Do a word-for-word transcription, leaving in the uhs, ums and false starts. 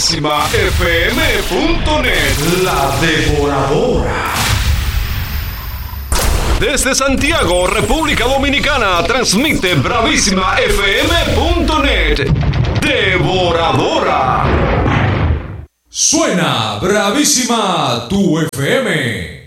bravísima f m punto net. La Devoradora. Desde Santiago, República Dominicana, transmite bravísima f m punto net. Devoradora. Suena Bravísima tu F M.